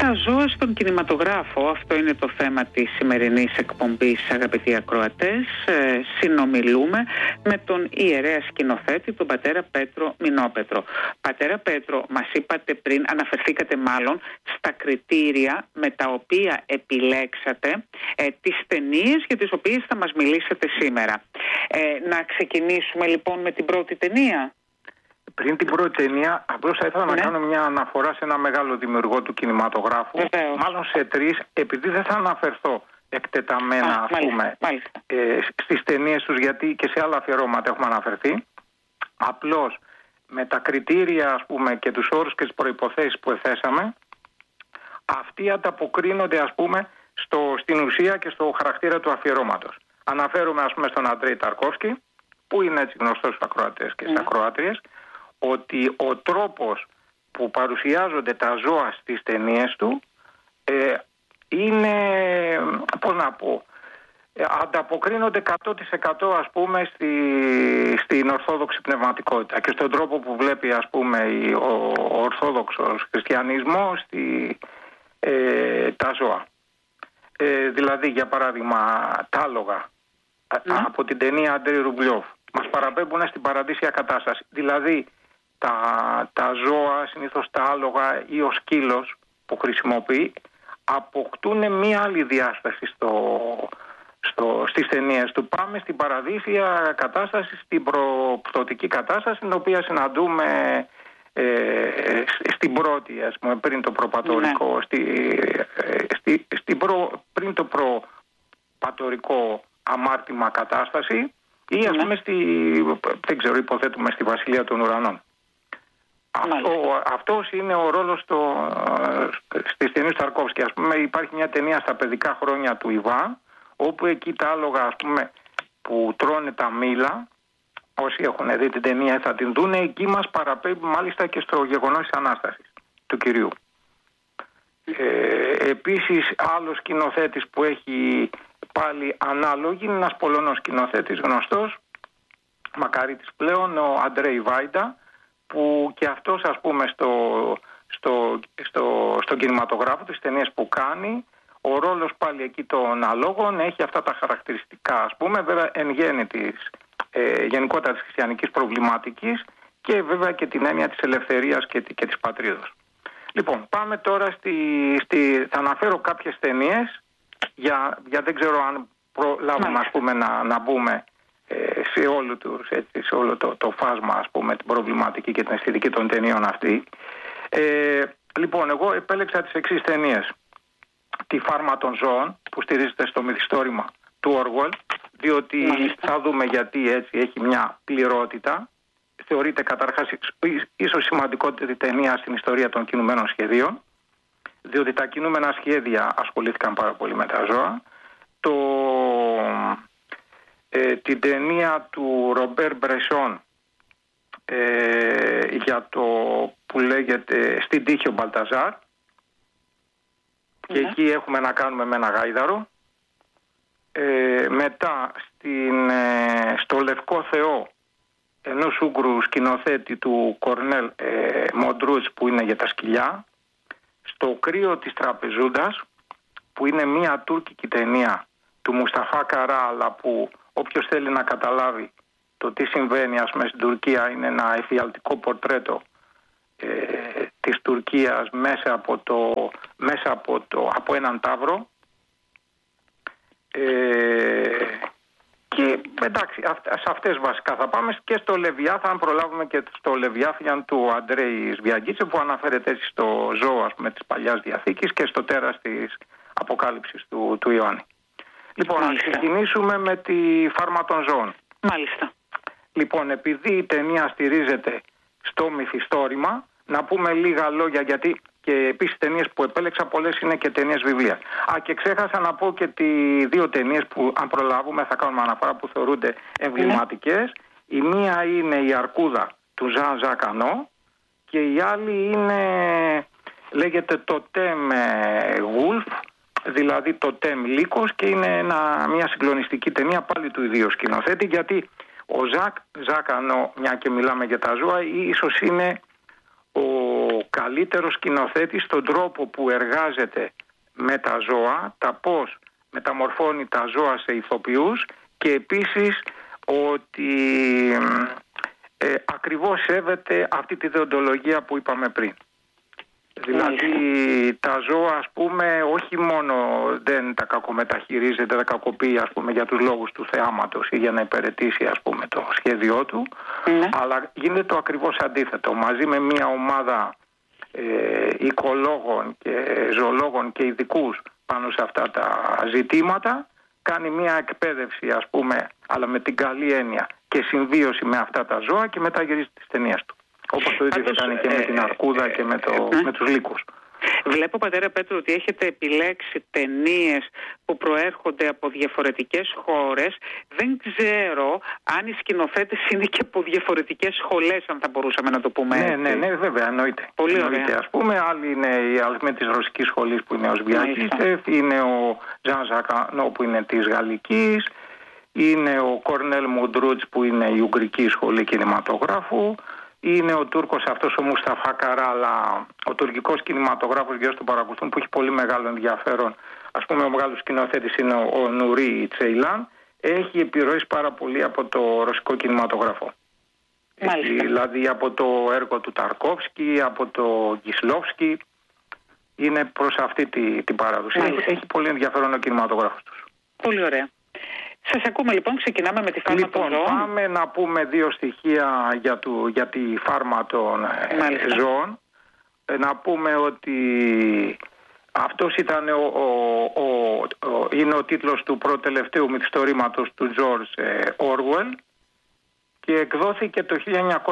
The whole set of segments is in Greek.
Τα ζώα στον κινηματογράφο, αυτό είναι το θέμα της σημερινής εκπομπής, αγαπητοί ακροατές. Συνομιλούμε με τον ιερέα σκηνοθέτη, τον πατέρα Πέτρο Μινόπετρο. Πατέρα Πέτρο, μας είπατε πριν, αναφερθήκατε μάλλον στα κριτήρια με τα οποία επιλέξατε τις ταινίες για τις οποίες θα μας μιλήσετε σήμερα. Να ξεκινήσουμε λοιπόν με την πρώτη ταινία. Πριν την πρώτη ταινία, απλώς θα ήθελα να κάνω μια αναφορά σε ένα μεγάλο δημιουργό του κινηματογράφου. Βεβαίως. Μάλλον σε τρεις, επειδή δεν θα αναφερθώ εκτεταμένα στις ταινίες τους, γιατί και σε άλλα αφιερώματα έχουμε αναφερθεί. Απλώς με τα κριτήρια και τους όρους και τις προϋποθέσεις που εθέσαμε, αυτοί ανταποκρίνονται στην ουσία και στο χαρακτήρα του αφιερώματος. Αναφέρομαι στον Αντρέι Ταρκόφσκι, που είναι έτσι γνωστός στους ακροατές και στις ακροάτριες, ότι ο τρόπος που παρουσιάζονται τα ζώα στις ταινίες του είναι, ανταποκρίνονται 100% στην ορθόδοξη πνευματικότητα και στον τρόπο που βλέπει ο ορθόδοξος χριστιανισμός τα ζώα. Δηλαδή, για παράδειγμα, τα άλογα από την ταινία Αντρέι Ρουμπλιόφ μας παραπέμπουν στην παραδείσια κατάσταση. Δηλαδή, τα ζώα, συνήθως τα άλογα ή ο σκύλος που χρησιμοποιεί, αποκτούν μία άλλη διάσταση στις ταινίες του. Πάμε στην παραδείσια κατάσταση, στην προπτωτική κατάσταση, την οποία συναντούμε στην πρώτη, πριν το προπατορικό, πριν το προπατορικό αμάρτημα κατάσταση, ή δεν ξέρω, υποθέτουμε στη Βασιλεία των Ουρανών. Αυτός είναι ο ρόλος στις ταινίες του Ταρκόφσκι. Υπάρχει μια ταινία στα παιδικά χρόνια του Ιβάν, όπου εκεί τα άλογα που τρώνε τα μήλα, όσοι έχουν δει την ταινία θα την δούνε, εκεί μας παραπέμπει μάλιστα και στο γεγονός της Ανάστασης του Κυρίου. Επίσης, άλλος σκηνοθέτης που έχει πάλι ανάλογη είναι ένας Πολωνός σκηνοθέτης γνωστός, μακαρίτης πλέον, ο Αντρέι Βάιντα, που και αυτός στον κινηματογράφο, τις ταινίες που κάνει, ο ρόλος πάλι εκεί των αλόγων έχει αυτά τα χαρακτηριστικά, βέβαια εν γέννη της γενικότερα της χριστιανικής προβληματικής και βέβαια και την έννοια της ελευθερίας και της πατρίδος. Λοιπόν, πάμε τώρα θα αναφέρω κάποιες ταινίες για δεν ξέρω αν προλάβουμε να μπούμε σε όλο το φάσμα την προβληματική και την αισθητική των ταινιών αυτή. Λοιπόν, εγώ επέλεξα τις εξής ταινίες. Τη Φάρμα των ζώων, που στηρίζεται στο μυθιστόρημα του Όργουελ, διότι θα δούμε γιατί έτσι έχει μια πληρότητα. Θεωρείται καταρχάς ίσως σημαντικότερη ταινία στην ιστορία των κινουμένων σχεδίων, διότι τα κινούμενα σχέδια ασχολήθηκαν πάρα πολύ με τα ζώα. Την ταινία του Ρομπέρ Μπρεσόν για το που λέγεται «Στην τύχη ο Μπαλταζάρ», και εκεί έχουμε να κάνουμε με ένα γάιδαρο. Μετά στο Λευκό Θεό ενός Ούγκρου σκηνοθέτη του Κορνέλ Μοντρούτς, που είναι για τα σκυλιά. Στο Κρύο της Τραπεζούντας, που είναι μια τουρκική ταινία του Μουσταφά Καρά, αλλά που όποιος θέλει να καταλάβει το τι συμβαίνει στην Τουρκία, είναι ένα εφιαλτικό πορτρέτο της Τουρκίας μέσα από έναν ταύρο. Και εντάξει, σε αυτές βασικά θα πάμε, και στο Λεβιάθαν, αν προλάβουμε, και στο Λεβιάθαν του Αντρέη Σβιαγκίτσε, που αναφέρεται έτσι στο ζώο της Παλιάς Διαθήκης και στο τέρας της Αποκάλυψης του Ιωάννη. Λοιπόν, να ξεκινήσουμε με τη Φάρμα των ζώων. Μάλιστα. Λοιπόν, επειδή η ταινία στηρίζεται στο μυθιστόρημα, να πούμε λίγα λόγια, γιατί και επίσης ταινίες που επέλεξα πολλές είναι και ταινίες βιβλία. Και ξέχασα να πω και δύο ταινίες που, αν προλάβουμε, θα κάνουμε αναφορά, που θεωρούνται εμβληματικές. Η μία είναι η Αρκούδα του Ζαν Ζακανό και η άλλη λέγεται το Τέμ Γουλφ, δηλαδή το Τέμ Λύκος, και είναι μια συγκλονιστική ταινία πάλι του ιδίου σκηνοθέτη, γιατί ο Ζακ Ζακανό, μια και μιλάμε για τα ζώα, ίσως είναι ο καλύτερος σκηνοθέτης στον τρόπο που εργάζεται με τα ζώα, τα πώς μεταμορφώνει τα ζώα σε ηθοποιούς και επίσης ότι ακριβώς σέβεται αυτή τη δεοντολογία που είπαμε πριν. Δηλαδή τα ζώα, ας πούμε, όχι μόνο δεν τα κακομεταχειρίζεται, δεν τα κακοποιεί, ας πούμε, για τους λόγους του θεάματος ή για να υπηρετήσει, ας πούμε, το σχέδιό του, αλλά γίνεται το ακριβώς αντίθετο. Μαζί με μια ομάδα οικολόγων και ζωολόγων και ειδικούς πάνω σε αυτά τα ζητήματα, κάνει μια εκπαίδευση, ας πούμε, αλλά με την καλή έννοια και συμβίωση με αυτά τα ζώα και μετά γυρίζει τις ταινίες του. Όπως το ίδιο κάνει και με την αρκούδα και με τους λύκους. Βλέπω, πατέρα Πέτρο, ότι έχετε επιλέξει ταινίες που προέρχονται από διαφορετικές χώρες. Δεν ξέρω αν οι σκηνοθέτες είναι και από διαφορετικές σχολές, αν θα μπορούσαμε να το πούμε έτσι. Ναι, βέβαια, εννοείται. Πολύ ωραία. Ας πούμε, άλλοι είναι οι αλθμοί της ρωσικής σχολής που είναι ο Σβιάκιστεφ, είναι ο Ζαν Ζακανό που είναι της γαλλικής, είναι ο Κορνέλ Μουντρούτς που είναι η ουγγρική σχολή κινηματογράφου, είναι ο Τούρκος αυτός ο Μουσταφά Καράλα, ο τουρκικός κινηματογράφος, για όσους τον παρακολουθούν, που έχει πολύ μεγάλο ενδιαφέρον. Ας πούμε, ο μεγάλος σκηνοθέτης είναι ο Νουρί Τσέιλαν. Έχει επιρροές πάρα πολύ από το ρωσικό κινηματογράφο. Δηλαδή από το έργο του Ταρκόφσκι, από το Γκισλόφσκι. Είναι προς αυτή την παράδοση. Έχει πολύ ενδιαφέρον ο κινηματογράφος τους. Πολύ ωραία. Σας ακούμε λοιπόν, ξεκινάμε με τη φάρμα των ζώων. Πάμε να πούμε δύο στοιχεία για τη φάρμα των ζώων. Να πούμε ότι αυτός ήταν είναι ο τίτλος του προτελευταίου μυθιστορήματος του George Orwell και εκδόθηκε το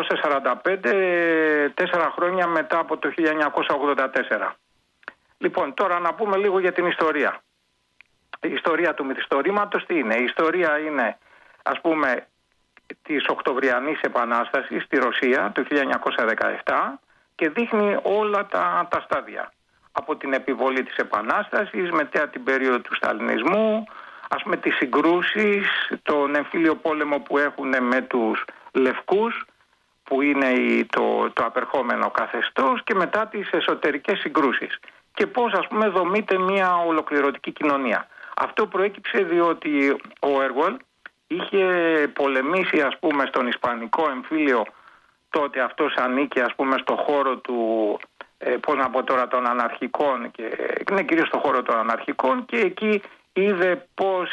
1945, 4 χρόνια μετά από το 1984. Λοιπόν, τώρα να πούμε λίγο για την ιστορία. Η ιστορία του μυθιστορήματος τι είναι? Η ιστορία είναι, ας πούμε, της Οκτωβριανής Επανάστασης στη Ρωσία το 1917 και δείχνει όλα τα στάδια. Από την επιβολή της Επανάστασης, μετά την περίοδο του Σταλινισμού, ας πούμε τις συγκρούσεις, τον εμφύλιο πόλεμο που έχουν με τους Λευκούς, που είναι το απερχόμενο καθεστώς, και μετά τις εσωτερικές συγκρούσεις. Και πώς, ας πούμε, δομείται μια ολοκληρωτική κοινωνία. Αυτό προέκυψε διότι ο Orwell είχε πολεμήσει, ας πούμε, στον Ισπανικό εμφύλιο. Τότε αυτός ανήκε, ας πούμε, στο χώρο του, πώς να πω τώρα, των αναρχικών, και είναι κυρίως στο χώρο των αναρχικών, και εκεί είδε πώς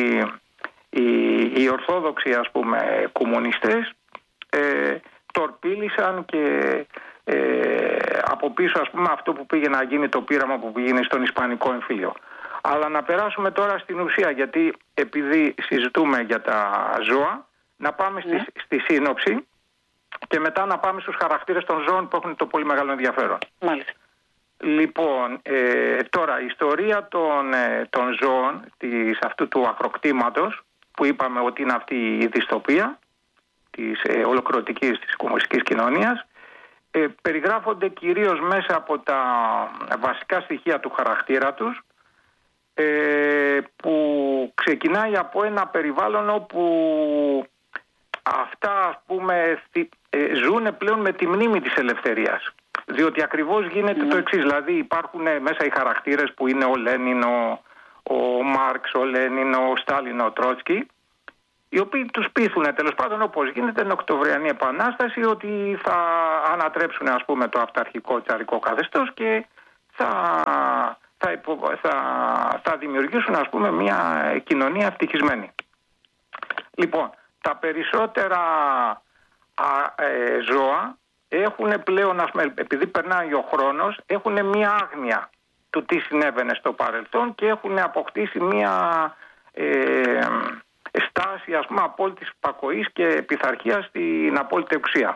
οι ορθόδοξοι, ας πούμε, κομμουνιστές τορπίλησαν και από πίσω, ας πούμε, αυτό που πήγε να γίνει, το πείραμα που πήγαινε στον Ισπανικό εμφύλιο. Αλλά να περάσουμε τώρα στην ουσία, γιατί επειδή συζητούμε για τα ζώα, να πάμε στη σύνοψη και μετά να πάμε στους χαρακτήρες των ζώων που έχουν το πολύ μεγάλο ενδιαφέρον. Μάλιστα. Λοιπόν, τώρα η ιστορία των ζώων αυτού του ακροκτήματος, που είπαμε ότι είναι αυτή η δυστοπία της ολοκληρωτικής της κομμουνιστικής κοινωνίας, περιγράφονται κυρίως μέσα από τα βασικά στοιχεία του χαρακτήρα τους, που ξεκινάει από ένα περιβάλλον όπου αυτά, ας πούμε, ζουν πλέον με τη μνήμη της ελευθερίας. Διότι ακριβώς γίνεται το εξής. Δηλαδή υπάρχουν μέσα οι χαρακτήρες που είναι ο Λένιν, ο Μάρξ, ο Λένιν, ο Στάλιν, ο Τρότσκι, οι οποίοι τους πείθουν τέλος πάντων, όπως γίνεται την Οκτωβριανή Επανάσταση, ότι θα ανατρέψουν, ας πούμε, το αυταρχικό τσαρικό καθεστώς και θα δημιουργήσουν, ας πούμε, μια κοινωνία ευτυχισμένη. Λοιπόν, τα περισσότερα ζώα έχουν πλέον, ας πούμε, επειδή περνάει ο χρόνος, έχουν μια άγνοια του τι συνέβαινε στο παρελθόν και έχουν αποκτήσει μια στάση, ας πούμε, απόλυτης υπακοής και πειθαρχίας στην απόλυτη εξουσία.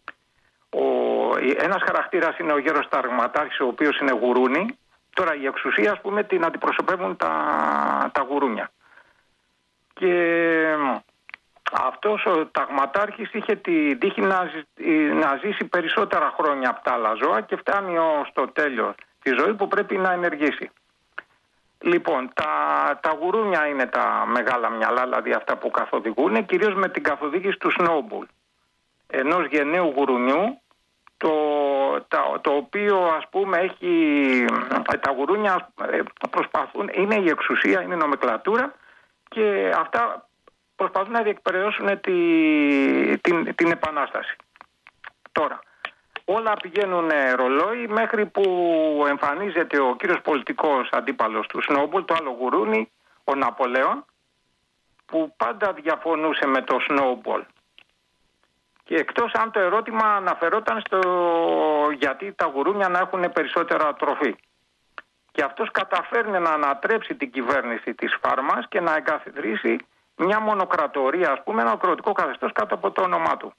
Ένας χαρακτήρας είναι ο γέρος Ταγματάρχης, ο οποίος είναι γουρούνι. Τώρα η εξουσία, ας πούμε, την αντιπροσωπεύουν τα γουρούνια. Και αυτός ο Ταγματάρχης είχε την τύχη να ζήσει περισσότερα χρόνια από τα άλλα ζώα και φτάνει στο τέλος τη ζωή που πρέπει να ενεργήσει. Λοιπόν, τα γουρούνια είναι τα μεγάλα μυαλά, δηλαδή αυτά που καθοδηγούν, κυρίως με την καθοδήγηση του Snowball, ενός γενναίου γουρουνιού, το οποίο ας πούμε έχει, τα γουρούνια προσπαθούν, είναι η εξουσία, είναι η νομεκλατούρα και αυτά προσπαθούν να διεκπαιρεώσουν την επανάσταση. Τώρα, όλα πηγαίνουν ρολόι μέχρι που εμφανίζεται ο κύριος πολιτικός αντίπαλος του Σνόμπολ, το άλλο γουρούνι, ο Ναπολέον, που πάντα διαφωνούσε με το Σνόμπολ. Και εκτός αν το ερώτημα αναφερόταν στο γιατί τα γουρούνια να έχουν περισσότερα τροφή. Και αυτός καταφέρνει να ανατρέψει την κυβέρνηση της Φάρμας και να εγκαθιδρύσει μια μονοκρατορία, ας πούμε, ένα οκρατικό καθεστώς κάτω από το όνομά του.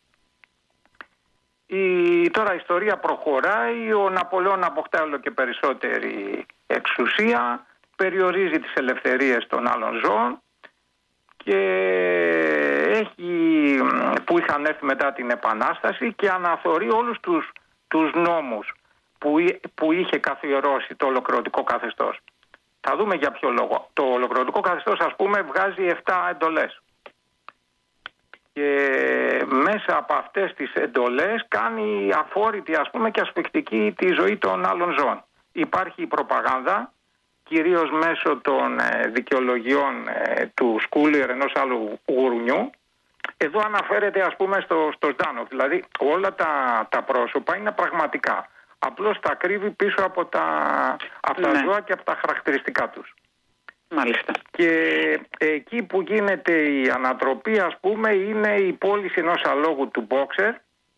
Τώρα η ιστορία προχωράει, ο Ναπολέον αποκτά όλο και περισσότερη εξουσία, περιορίζει τις ελευθερίες των άλλων ζώων και που είχαν έρθει μετά την Επανάσταση και αναθωρεί όλους τους νόμους που είχε καθιερώσει το ολοκληρωτικό καθεστώς. Θα δούμε για ποιο λόγο. Το ολοκληρωτικό καθεστώς, ας πούμε, βγάζει 7 εντολές. Και μέσα από αυτές τις εντολές κάνει αφόρητη, ας πούμε, και ασφικτική τη ζωή των άλλων ζώων. Υπάρχει η προπαγάνδα, κυρίως μέσω των δικαιολογιών του Σκούλιερ, ενός άλλου γουρουνιού. Εδώ αναφέρεται, ας πούμε, στο Ζντάνοφ. Δηλαδή όλα τα πρόσωπα είναι πραγματικά. Απλώς τα κρύβει πίσω από τα ζώα και από τα χαρακτηριστικά τους. Μάλιστα. Και εκεί που γίνεται η ανατροπή, ας πούμε, είναι η πώληση ενός αλόγου του Μπόξερ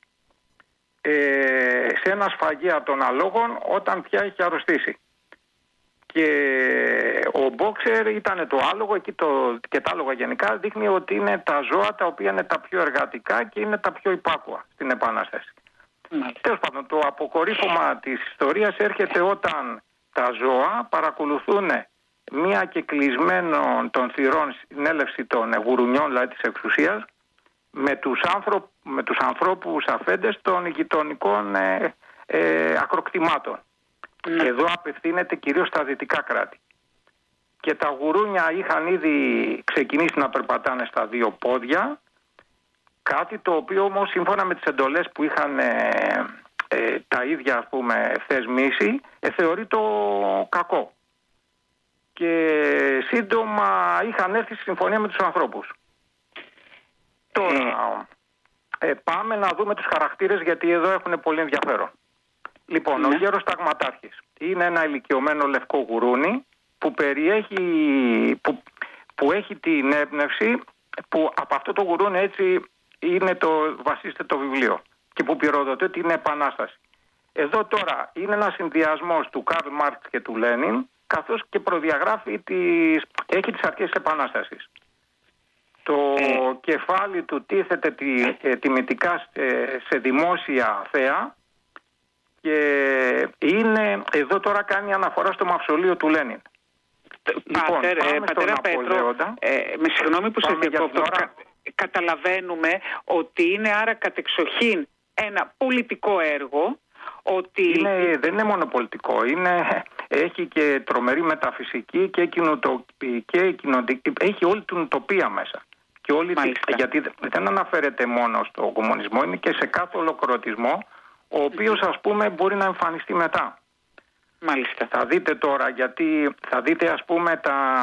σε ένα σφαγεία των αλόγων όταν πια έχει αρρωστήσει. Και ο Μπόξερ ήταν το άλογο, εκεί και τα άλογα γενικά δείχνει ότι είναι τα ζώα τα οποία είναι τα πιο εργατικά και είναι τα πιο υπάκουα στην Επανάσταση. Τέλος πάντων, το αποκορύφωμα της ιστορίας έρχεται όταν τα ζώα παρακολουθούν μία και κλεισμένων των θυρών συνέλευση των γουρουνιών, δηλαδή της εξουσίας, με τους ανθρώπους αφέντες των γειτονικών ακροκτημάτων. Εδώ απευθύνεται κυρίως στα δυτικά κράτη. Και τα γουρούνια είχαν ήδη ξεκινήσει να περπατάνε στα δύο πόδια, κάτι το οποίο όμως σύμφωνα με τις εντολές που είχαν τα ίδια, ας πούμε, θεσμίσει, θεωρεί το κακό. Και σύντομα είχαν έρθει στη συμφωνία με τους ανθρώπους. Τώρα πάμε να δούμε τους χαρακτήρες, γιατί εδώ έχουν πολύ ενδιαφέρον. Λοιπόν, ο γέρος Ταγματάρχης είναι ένα ηλικιωμένο λευκό γουρούνι που έχει την έμπνευση που από αυτό το γουρούνι έτσι βασίζεται το βιβλίο και που πυροδοτεί την Επανάσταση. Εδώ τώρα είναι ένας συνδυασμός του Καρλ Μάρξ και του Λένιν, καθώς και προδιαγράφει έχει τις αρχές της Επανάστασης. Το κεφάλι του τίθεται τιμητικά σε δημόσια θέα και εδώ τώρα κάνει αναφορά στο μαυσολείο του Λένιν. Πατέρα Πέτρο, με συγγνώμη που σε διακόπτω, καταλαβαίνουμε ότι είναι άρα κατεξοχήν ένα πολιτικό έργο. Δεν είναι μόνο πολιτικό, έχει και τρομερή μεταφυσική και κοινωνική, έχει όλη την ουτοπία μέσα. Γιατί δεν αναφέρεται μόνο στο κομμουνισμό, είναι και σε κάθε ολοκληρωτισμό, ο οποίος, ας πούμε, μπορεί να εμφανιστεί μετά. Μάλιστα. Θα δείτε τώρα, γιατί θα δείτε, ας πούμε,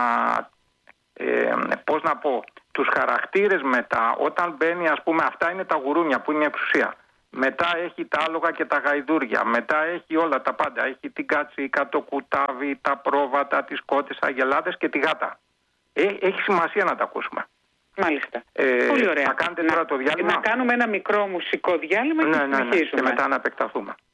τους χαρακτήρες μετά, όταν μπαίνει, ας πούμε, αυτά είναι τα γουρούνια που είναι η εξουσία. Μετά έχει τα άλογα και τα γαϊδούρια. Μετά έχει όλα τα πάντα. Έχει την κατσίκα, το κουτάβι, τα πρόβατα, τις κότες, αγελάδες και τη γάτα. Έχει σημασία να τα ακούσουμε. Μάλιστα. Πολύ ωραία. Θα κάνετε τώρα το διάλειμμα. Να κάνουμε ένα μικρό μουσικό διάλειμμα και συνεχίζουμε. Και μετά να επεκταθούμε.